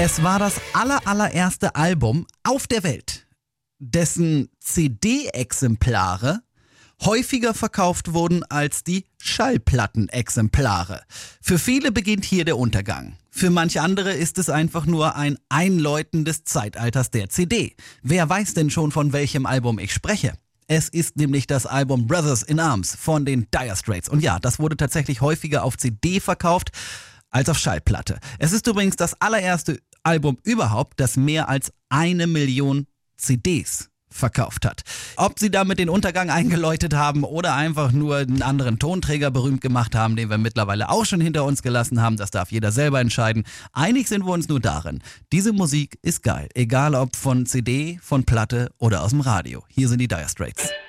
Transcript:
Es war das allererste Album auf der Welt, dessen CD-Exemplare häufiger verkauft wurden als die Schallplattenexemplare. Für viele beginnt hier der Untergang. Für manche andere ist es einfach nur ein Einläuten des Zeitalters der CD. Wer weiß denn schon, von welchem Album ich spreche? Es ist nämlich das Album Brothers in Arms von den Dire Straits. Und ja, das wurde tatsächlich häufiger auf CD verkauft als auf Schallplatte. Es ist übrigens das allererste Album überhaupt, das mehr als 1 Million CDs verkauft hat. Ob sie damit den Untergang eingeläutet haben oder einfach nur einen anderen Tonträger berühmt gemacht haben, den wir mittlerweile auch schon hinter uns gelassen haben, das darf jeder selber entscheiden. Einig sind wir uns nur darin, diese Musik ist geil, egal ob von CD, von Platte oder aus dem Radio. Hier sind die Dire Straits.